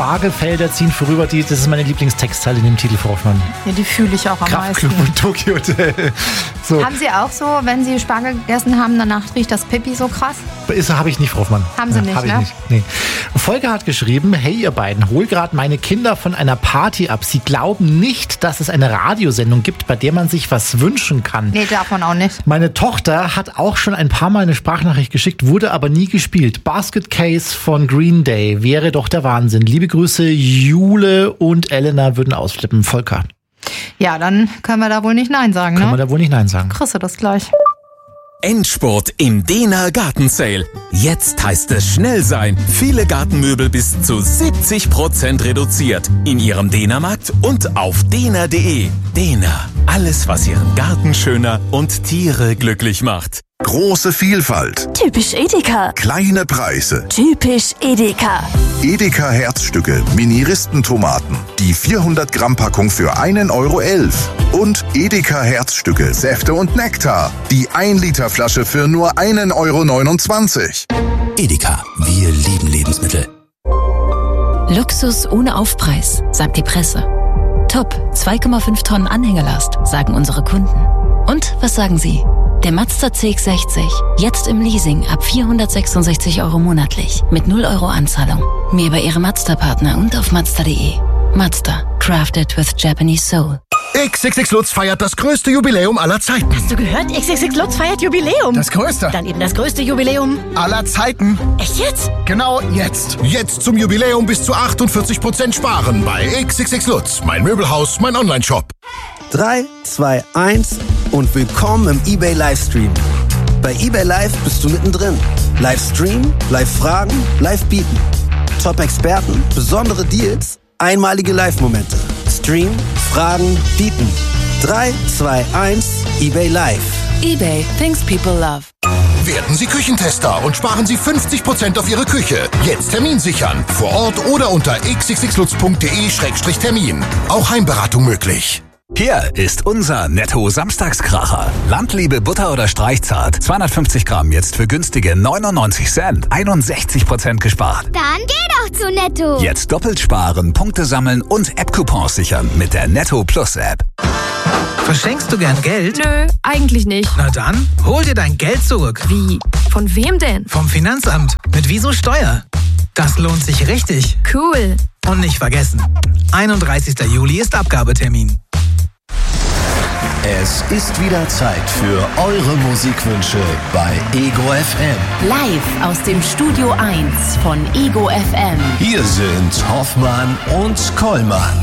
Spargelfelder ziehen vorüber. Das ist meine Lieblingstextzeile in dem Titel, Frau Hoffmann. Ja, die fühle ich auch am Kraftclub meisten. und Tokyo Hotel. So. Haben Sie auch so, wenn Sie Spargel gegessen haben, danach riecht das Pipi so krass? Habe ich nicht, Frau Hoffmann. Haben Sie nicht, hab ich ne? nicht. Nee. Volker hat geschrieben, hey ihr beiden, hol gerade meine Kinder von einer Party ab. Sie glauben nicht, dass es eine Radiosendung gibt, bei der man sich was wünschen kann. Nee, darf man auch nicht. Meine Tochter hat auch schon ein paar Mal eine Sprachnachricht geschickt, wurde aber nie gespielt. Basket Case von Green Day wäre doch der Wahnsinn. Liebe Grüße, Jule und Elena würden ausflippen. Volker. Ja, dann können wir da wohl nicht Nein sagen, ne? Können wir da wohl nicht Nein sagen. Kriegst du das gleich. Endspurt im Dehner Gartensale. Jetzt heißt es schnell sein. Viele Gartenmöbel bis zu 70% reduziert. In Ihrem Dehnermarkt und auf dehner.de. Dehner. Alles, was Ihren Garten schöner und Tiere glücklich macht. Große Vielfalt. Typisch Edeka. Kleine Preise. Typisch Edeka. Edeka Herzstücke, Mini-Ristentomaten. Die 400 Gramm Packung für 1,11 €. Und Edeka Herzstücke, Säfte und Nektar. Die 1 Liter Flasche für nur 1,29 €. Edeka, wir lieben Lebensmittel. Luxus ohne Aufpreis, sagt die Presse. Top, 2,5 Tonnen Anhängelast, sagen unsere Kunden. Und was sagen Sie? Der Mazda CX-60, jetzt im Leasing ab 466 € monatlich, mit 0 € Anzahlung. Mehr bei Ihrem Mazda-Partner und auf Mazda.de. Mazda, crafted with Japanese soul. XXX Lutz feiert das größte Jubiläum aller Zeiten. Hast du gehört? XXX Lutz feiert Jubiläum. Das größte. Dann eben das größte Jubiläum Aller Zeiten. Echt jetzt? Genau jetzt. Jetzt zum Jubiläum bis zu 48% sparen bei XXX Lutz. Mein Möbelhaus, mein Onlineshop. 3, 2, 1 und willkommen im eBay Livestream. Bei eBay Live bist du mittendrin. Livestream, Live-Fragen, Live-Bieten. Top-Experten, besondere Deals, einmalige Live-Momente. Stream, Fragen, Bieten. 3, 2, 1, eBay Live. eBay, things people love. Werden Sie Küchentester und sparen Sie 50% auf Ihre Küche. Jetzt Termin sichern. Vor Ort oder unter xxxlutz.de/termin. Auch Heimberatung möglich. Hier ist unser Netto-Samstagskracher. Landliebe Butter oder Streichzart. 250 Gramm jetzt für günstige 99 Cent. 61% gespart. Dann geh doch zu Netto. Jetzt doppelt sparen, Punkte sammeln und App-Coupons sichern mit der Netto Plus App. Verschenkst du gern Geld? Nö, eigentlich nicht. Na dann, hol dir dein Geld zurück. Wie? Von wem denn? Vom Finanzamt. Mit Wieso Steuer. Das lohnt sich richtig. Cool. Und nicht vergessen, 31. Juli ist Abgabetermin. Es ist wieder Zeit für eure Musikwünsche bei Ego FM. Live aus dem Studio 1 von Ego FM. Hier sind Hoffmann und Kollmann.